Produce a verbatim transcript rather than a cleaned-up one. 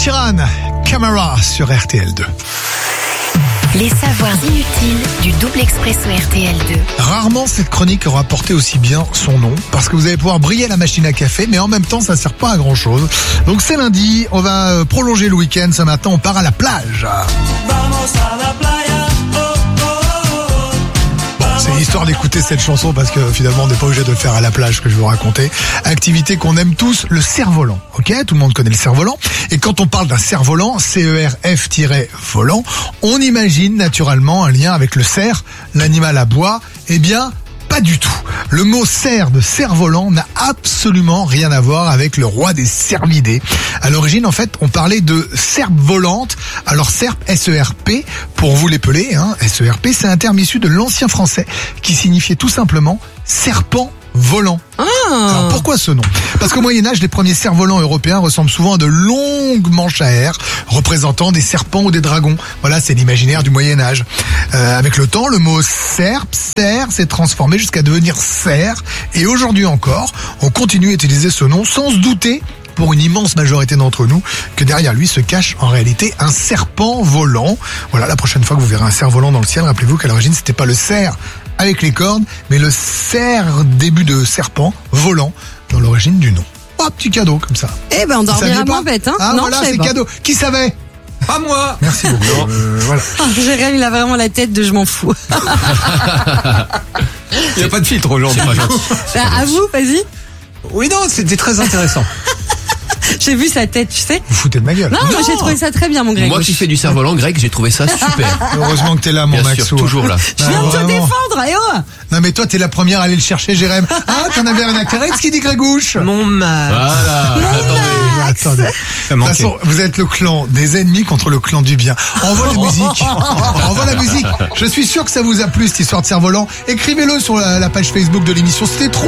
Sheeran, Camera sur R T L deux. Les savoirs inutiles du double expresso R T L deux. Rarement cette chronique aura porté aussi bien son nom, parce que vous allez pouvoir briller à la machine à café, mais en même temps ça sert pas à grand chose. Donc c'est lundi, on va prolonger le week-end, ce matin on part à la plage. C'est histoire d'écouter cette chanson parce que finalement on n'est pas obligé de le faire à la plage, que je vais vous raconter. Activité qu'on aime tous, le cerf-volant. Ok, tout le monde connaît le cerf-volant. Et quand on parle d'un cerf-volant, C E R F-volant, on imagine naturellement un lien avec le cerf, l'animal à bois. Eh bien, pas du tout. Le mot cerf de cerf-volant n'a absolument rien à voir avec le roi des cervidés. À l'origine, en fait, on parlait de serpe volante. Alors serpe, S E R P, pour vous l'épeler, hein, S E R P, c'est un terme issu de l'ancien français qui signifiait tout simplement serpent volant. Ah. Alors pourquoi ce nom ? Parce qu'au Moyen-Âge, les premiers cerfs-volants européens ressemblent souvent à de longues manches à air représentant des serpents ou des dragons. Voilà, c'est l'imaginaire du Moyen-Âge. Euh, avec le temps, le mot serpe, cerf, s'est transformé jusqu'à devenir cerf. Et aujourd'hui encore, on continue à utiliser ce nom sans se douter, pour une immense majorité d'entre nous, que derrière lui se cache en réalité un serpent volant. Voilà, la prochaine fois que vous verrez un cerf volant dans le ciel, rappelez-vous qu'à l'origine, c'était pas le cerf avec les cornes, mais le cerf, début de serpent, volant, dans l'origine du nom. Oh, petit cadeau, comme ça. Eh ben, on dormira moins bête, hein. Ah, non, voilà, c'est pas. cadeau. Qui savait ? Pas moi. Merci beaucoup. Euh, voilà. Ah, Jérém, il a vraiment la tête de je m'en fous. Il n'y a pas de filtre aujourd'hui. Bah, à vous, vas-y. Oui, non, c'était très intéressant. J'ai vu sa tête, tu sais. Vous foutez de ma gueule. Non, moi j'ai trouvé ça très bien, mon Greg. Moi qui fais du cerf-volant, Greg, j'ai trouvé ça super. Heureusement que t'es là, mon Bien Maxou. sûr, toujours là. Je viens Ah, de te vraiment. défendre, et oh. Non, mais toi, t'es la première à aller le chercher, Jérém. Ah, t'en avais rien à carrer, ce qui dit Grégouche. Mon Max. Voilà. Attendez. Ça De toute manquait. façon, vous êtes le clan des ennemis contre le clan du bien. Envoie la musique. Envoie la musique. Je suis sûr que ça vous a plu, cette histoire de cerf-volant. Écrivez-le sur la, la page Facebook de l'émission. C'était trop